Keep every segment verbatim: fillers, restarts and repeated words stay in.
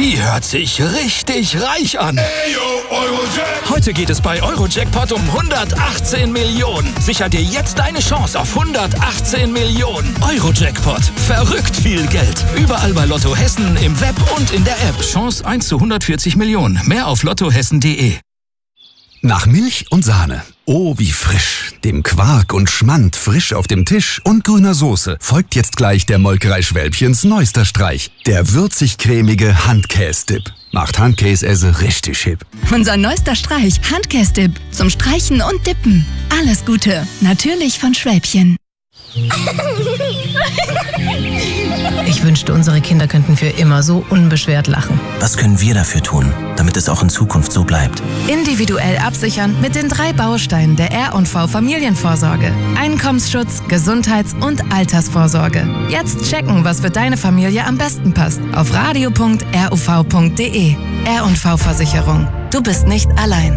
Die hört sich richtig reich an. Heute geht es bei Eurojackpot um hundertachtzehn Millionen. Sicher dir jetzt deine Chance auf hundertachtzehn Millionen. Eurojackpot. Verrückt viel Geld. Überall bei Lotto Hessen, im Web und in der App. Chance eins zu hundertvierzig Millionen. Mehr auf lottohessen punkt de. Nach Milch und Sahne. Oh, wie frisch. Dem Quark und Schmand frisch auf dem Tisch und grüner Soße folgt jetzt gleich der Molkerei Schwälbchens neuester Streich. Der würzig-cremige Handkäse-Dip. Macht Handkäse richtig hip. Unser neuester Streich, Handkäse-Dip. Zum Streichen und Dippen. Alles Gute. Natürlich von Schwälbchen. Ich wünschte, unsere Kinder könnten für immer so unbeschwert lachen. Was können wir dafür tun, damit es auch in Zukunft so bleibt? Individuell absichern mit den drei Bausteinen der R und V Familienvorsorge. Einkommensschutz, Gesundheits- und Altersvorsorge. Jetzt checken, was für deine Familie am besten passt. Auf radio punkt r u v punkt de. R und V Versicherung. Du bist nicht allein.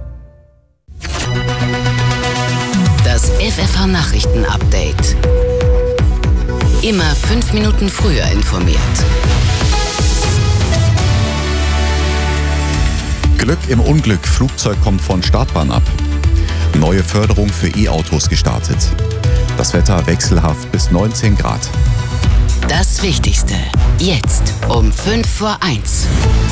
Das F F H-Nachrichten-Update. Immer fünf Minuten früher informiert. Glück im Unglück. Flugzeug kommt von Startbahn ab. Neue Förderung für E-Autos gestartet. Das Wetter wechselhaft bis neunzehn Grad. Das Wichtigste. Jetzt um fünf vor eins.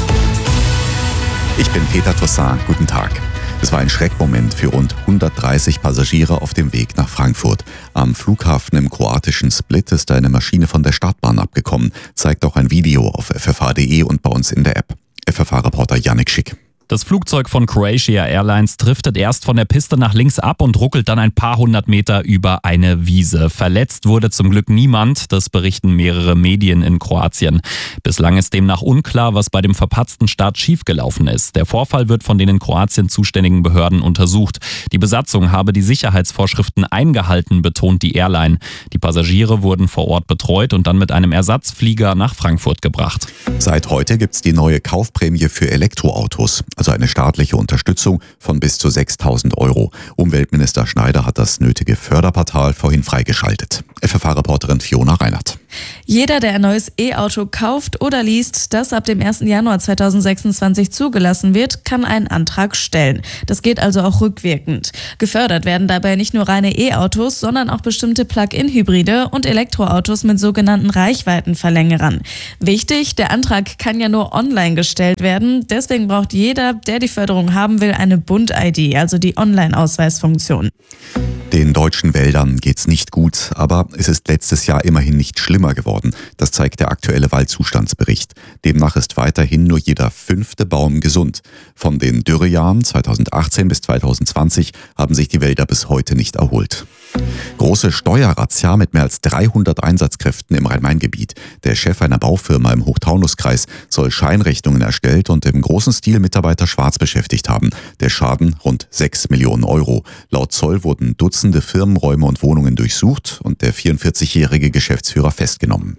Ich bin Peter Toussaint. Guten Tag. Es war ein Schreckmoment für rund hundertdreißig Passagiere auf dem Weg nach Frankfurt. Am Flughafen im kroatischen Split ist eine Maschine von der Startbahn abgekommen, zeigt auch ein Video auf f f h punkt de und bei uns in der App. F F H-Reporter Yannick Schick. Das Flugzeug von Croatia Airlines driftet erst von der Piste nach links ab und ruckelt dann ein paar hundert Meter über eine Wiese. Verletzt wurde zum Glück niemand, das berichten mehrere Medien in Kroatien. Bislang ist demnach unklar, was bei dem verpatzten Start schiefgelaufen ist. Der Vorfall wird von den in Kroatien zuständigen Behörden untersucht. Die Besatzung habe die Sicherheitsvorschriften eingehalten, betont die Airline. Die Passagiere wurden vor Ort betreut und dann mit einem Ersatzflieger nach Frankfurt gebracht. Seit heute gibt's die neue Kaufprämie für Elektroautos. Also eine staatliche Unterstützung von bis zu sechstausend Euro. Umweltminister Schneider hat das nötige Förderportal vorhin freigeschaltet. F F H-Reporterin Fiona Reinhardt. Jeder, der ein neues E-Auto kauft oder liest, das ab dem ersten Januar zweitausendsechsundzwanzig zugelassen wird, kann einen Antrag stellen. Das geht also auch rückwirkend. Gefördert werden dabei nicht nur reine E-Autos, sondern auch bestimmte Plug-in-Hybride und Elektroautos mit sogenannten Reichweitenverlängerern. Wichtig, der Antrag kann ja nur online gestellt werden. Deswegen braucht jeder, der die Förderung haben will, eine Bund-I D, also die Online-Ausweisfunktion. Den deutschen Wäldern geht's nicht gut, aber es ist letztes Jahr immerhin nicht schlimmer geworden. Das zeigt der aktuelle Waldzustandsbericht. Demnach ist weiterhin nur jeder fünfte Baum gesund. Von den Dürrejahren zweitausendachtzehn bis zweitausendzwanzig haben sich die Wälder bis heute nicht erholt. Große Steuerrazzia mit mehr als dreihundert Einsatzkräften im Rhein-Main-Gebiet. Der Chef einer Baufirma im Hochtaunuskreis soll Scheinrechnungen erstellt und im großen Stil Mitarbeiter schwarz beschäftigt haben. Der Schaden rund sechs Millionen Euro. Laut Zoll wurden Dutzende Firmenräume und Wohnungen durchsucht und der vierundvierzigjährige Geschäftsführer festgenommen.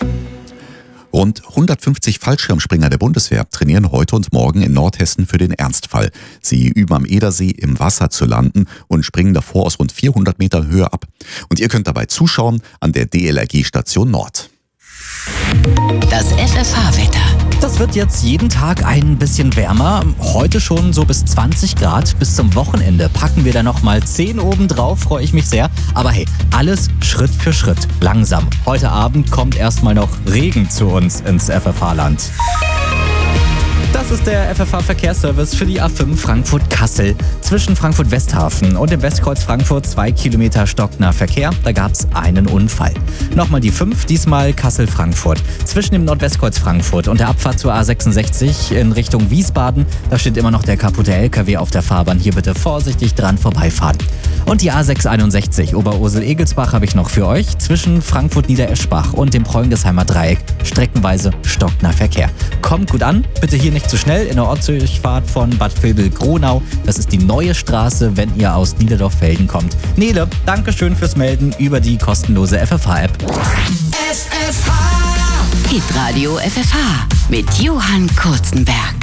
Rund hundertfünfzig Fallschirmspringer der Bundeswehr trainieren heute und morgen in Nordhessen für den Ernstfall. Sie üben am Edersee im Wasser zu landen und springen davor aus rund vierhundert Metern Höhe ab. Und ihr könnt dabei zuschauen an der D L R G-Station Nord. Das F F H-Wetter. Das wird jetzt jeden Tag ein bisschen wärmer. Heute schon so bis zwanzig Grad. Bis zum Wochenende packen wir da nochmal zehn oben drauf. Freue ich mich sehr. Aber hey, alles Schritt für Schritt. Langsam. Heute Abend kommt erstmal noch Regen zu uns ins F F H-Land. Das ist der F F H-Verkehrsservice für die A fünf Frankfurt-Kassel. Zwischen Frankfurt-Westhafen und dem Westkreuz Frankfurt zwei Kilometer stockender Verkehr. Da gab es einen Unfall. Nochmal die fünf, diesmal Kassel-Frankfurt. Zwischen dem Nordwestkreuz Frankfurt und der Abfahrt zur A sechsundsechzig in Richtung Wiesbaden. Da steht immer noch der kaputte L K W auf der Fahrbahn. Hier bitte vorsichtig dran vorbeifahren. Und die A sechshunderteinundsechzig Oberursel-Egelsbach habe ich noch für euch. Zwischen Frankfurt-Niedereschbach und dem Preungesheimer Dreieck streckenweise stockender Verkehr. Kommt gut an, bitte hier nicht zu schnell in der Ortsdurchfahrt von Bad Vilbel-Gronau. Das ist die neue Straße, wenn ihr aus Niederdorf-Felden kommt. Nele, danke schön fürs Melden über die kostenlose F F H-App. F F H! Hitradio F F H mit Johann Kurzenberg.